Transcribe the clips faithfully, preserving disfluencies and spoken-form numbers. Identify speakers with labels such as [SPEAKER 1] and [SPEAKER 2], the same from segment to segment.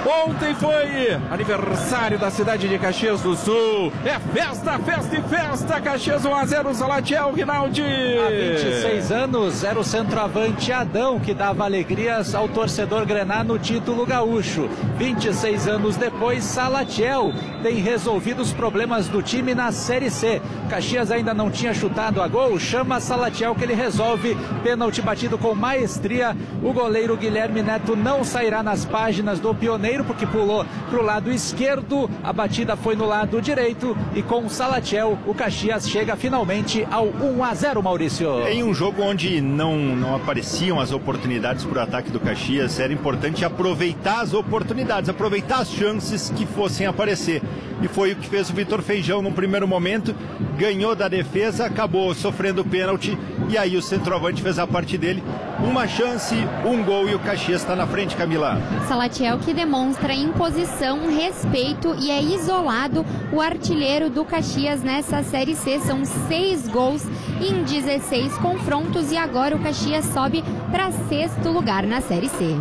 [SPEAKER 1] Ontem foi aniversário da cidade de Caxias do Sul. É festa, festa e festa. Caxias um a zero, Salatiel, Rinaldi.
[SPEAKER 2] Há vinte e seis anos era o centroavante Adão que dava alegrias ao torcedor grená no título gaúcho. vinte e seis anos depois, Salatiel tem resolvido os problemas do time na Série C. Caxias ainda não tinha chutado a gol, chama Salatiel que ele resolve. Pênalti batido com maestria. O goleiro Guilherme Neto não sairá nas páginas do Pioneiro porque pulou para o lado esquerdo. A batida foi no lado direito e com Salatiel o Caxias chega finalmente ao um a zero, Maurício.
[SPEAKER 3] Em um jogo onde não, não apareciam as oportunidades para o ataque do Caxias, era importante aproveitar as oportunidades, aproveitar as chances que fossem aparecer. E foi o que fez o Vitor Feijão no primeiro momento, ganhou da defesa, acabou sofrendo o pênalti e aí o centroavante fez a parte dele. Uma chance, um gol e o Caxias está na frente, Camila.
[SPEAKER 4] Salatiel que demonstra imposição, respeito e é isolado o artilheiro do Caxias nessa Série C. São seis gols em dezesseis confrontos e agora o Caxias sobe para sexto lugar na Série C.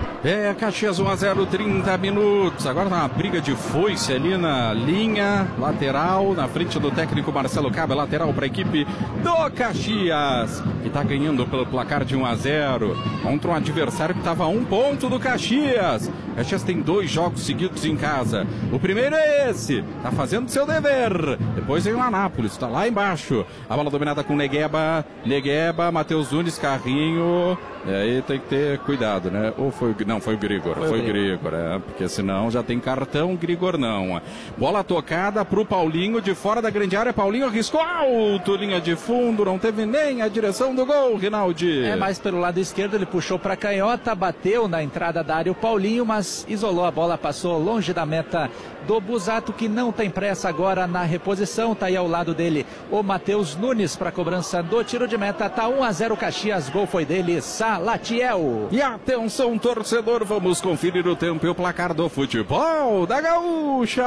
[SPEAKER 1] É, Caxias um a zero, trinta minutos. Agora tá uma briga de foice ali na linha lateral, na frente do técnico Marcelo Cabo, lateral para a equipe do Caxias, que tá ganhando pelo placar de um a zero contra um adversário que estava a um ponto do Caxias. Caxias tem dois jogos seguidos em casa. O primeiro é esse, tá fazendo seu dever. Depois vem o Anápolis, tá lá embaixo. A bola dominada com Negueba, Negueba, Matheus Nunes, Carrinho. E aí tem que ter cuidado, né? Ou foi, não, foi o Grigor, foi, foi o Grigor, é, porque senão já tem cartão, Grigor não. Bola tocada pro Paulinho de fora da grande área, Paulinho arriscou alto, linha de fundo, não teve nem a direção do gol, Rinaldi.
[SPEAKER 2] É, mais pelo lado esquerdo, ele puxou pra canhota, bateu na entrada da área o Paulinho, mas isolou a bola, passou longe da meta do Busato, que não tem pressa agora na reposição, tá aí ao lado dele o Matheus Nunes para cobrança do tiro de meta, tá um a zero Caxias, gol foi dele, Salatiel.
[SPEAKER 1] E atenção, torcedor, vamos conferir o tempo e o placar do futebol da Gaúcha.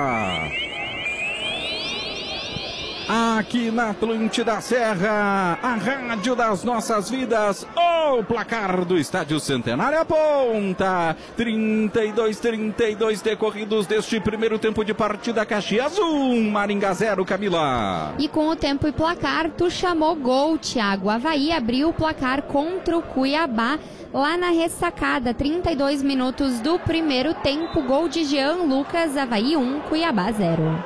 [SPEAKER 1] Aqui na Atlântida Serra, a rádio das nossas vidas, o placar do Estádio Centenário aponta trinta e dois, trinta e dois decorridos deste primeiro tempo de partida. Caxias um, Maringá zero, Camila.
[SPEAKER 4] E com o tempo e placar, tu chamou gol, Thiago. Avaí abriu o placar contra o Cuiabá lá na ressacada, trinta e dois minutos do primeiro tempo, gol de Jean Lucas. Avaí um, Cuiabá zero.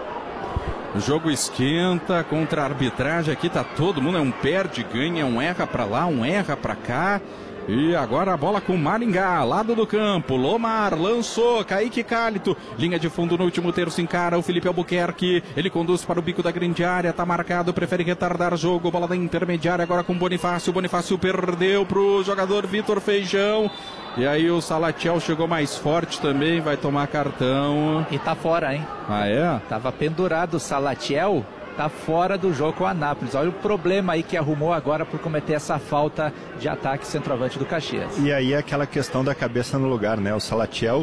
[SPEAKER 1] O jogo esquenta contra a arbitragem. Aqui tá todo mundo, é um perde, ganha, um erra pra lá, um erra pra cá. E agora a bola com Maringá, lado do campo, Lomar lançou, Kaique Cálito, linha de fundo no último terço, encara o Felipe Albuquerque, ele conduz para o bico da grande área, tá marcado, prefere retardar jogo, bola da intermediária agora com Bonifácio, Bonifácio perdeu pro jogador Vitor Feijão. E aí o Salatiel chegou mais forte também, vai tomar cartão.
[SPEAKER 2] E tá fora, hein?
[SPEAKER 1] Ah, é?
[SPEAKER 2] Tava pendurado o Salatiel, tá fora do jogo com o Anápolis. Olha o problema aí que arrumou agora por cometer essa falta de ataque centroavante do Caxias.
[SPEAKER 3] E aí aquela questão da cabeça no lugar, né? O Salatiel,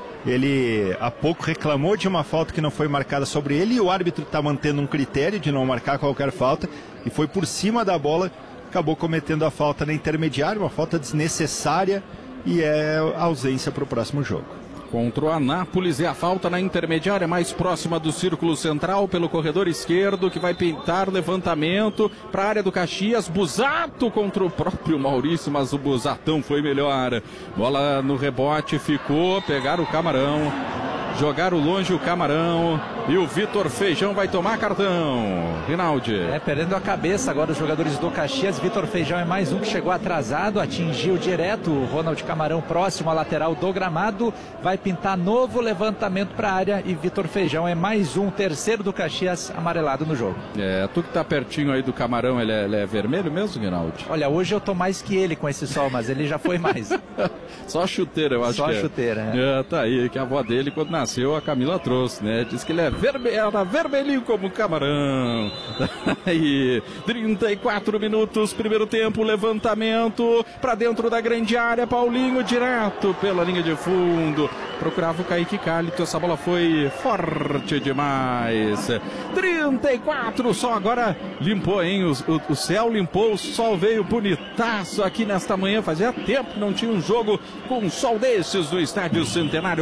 [SPEAKER 3] ele há pouco reclamou de uma falta que não foi marcada sobre ele e o árbitro está mantendo um critério de não marcar qualquer falta e foi por cima da bola, acabou cometendo a falta na intermediária, uma falta desnecessária. E é ausência para o próximo jogo.
[SPEAKER 1] Contra o Anápolis é a falta na intermediária mais próxima do círculo central pelo corredor esquerdo, que vai pintar levantamento para a área do Caxias. Busato contra o próprio Maurício, mas o Busatão foi melhor. Bola no rebote, ficou, pegar o Camarão. Jogaram longe o Camarão e o Vitor Feijão vai tomar cartão. Rinaldi.
[SPEAKER 2] É, perdendo a cabeça agora os jogadores do Caxias. Vitor Feijão é mais um que chegou atrasado, atingiu direto o Ronald Camarão próximo à lateral do gramado. Vai pintar novo levantamento para a área e Vitor Feijão é mais um, terceiro do Caxias amarelado no jogo.
[SPEAKER 1] É, tu que tá pertinho aí do Camarão, ele é, ele é vermelho mesmo, Rinaldi?
[SPEAKER 2] Olha, hoje eu tô mais que ele com esse sol, mas ele já foi mais.
[SPEAKER 1] Só a chuteira, eu acho
[SPEAKER 2] Só
[SPEAKER 1] que
[SPEAKER 2] a
[SPEAKER 1] é.
[SPEAKER 2] chuteira, né?
[SPEAKER 1] É, tá aí, que a avó dele, quando nasceu, a Camila trouxe, né? Diz que ele é verme... era vermelhinho como Camarão. E trinta e quatro minutos, primeiro tempo, levantamento pra dentro da grande área, Paulinho direto pela linha de fundo. Procurava o Kaique Cálito, essa bola foi forte demais. trinta e quatro, só agora limpou, hein? O, o, o céu limpou, o sol veio bonitaço aqui nesta manhã. Fazia tempo que não tinha um jogo com um sol desses no Estádio Centenário.